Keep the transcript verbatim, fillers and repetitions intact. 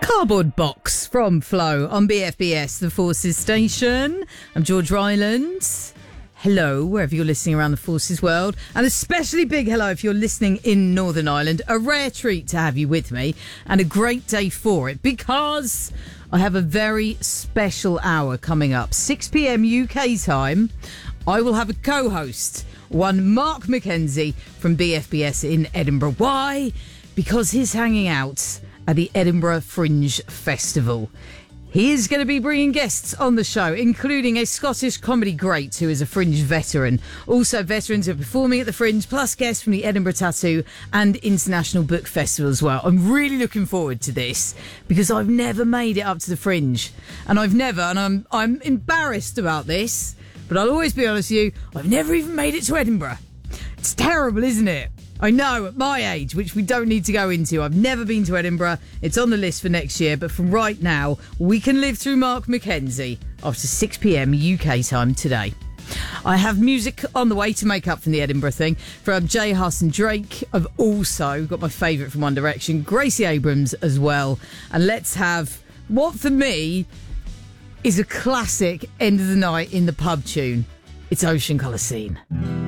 Cardboard Box from Flo on B F B S, the Forces Station. I'm George Ryland. Hello, wherever you're listening around the Forces world. And especially big hello if you're listening in Northern Ireland. A rare treat to have you with me and a great day for it because I have a very special hour coming up. six p.m. U K time. I will have a co-host, one Mark McKenzie from B F B S in Edinburgh. Why? Because he's hanging out at the Edinburgh Fringe Festival. He is going to be bringing guests on the show, including a Scottish comedy great who is a Fringe veteran. Also veterans who are performing at the Fringe, plus guests from the Edinburgh Tattoo and International Book Festival as well. I'm really looking forward to this because I've never made it up to the Fringe. And I've never, and I'm I'm embarrassed about this, but I'll always be honest with you, I've never even made it to Edinburgh. It's terrible, isn't it? I know, at my age, which we don't need to go into, I've never been to Edinburgh. It's on the list for next year, but from right now, we can live through Mark McKenzie after six p.m. U K time today. I have music on the way to make up from the Edinburgh thing from J Huss and Drake. I've also got my favourite from One Direction, Gracie Abrams as well. And let's have what for me is a classic end of the night in the pub tune. It's Ocean Colour Scene.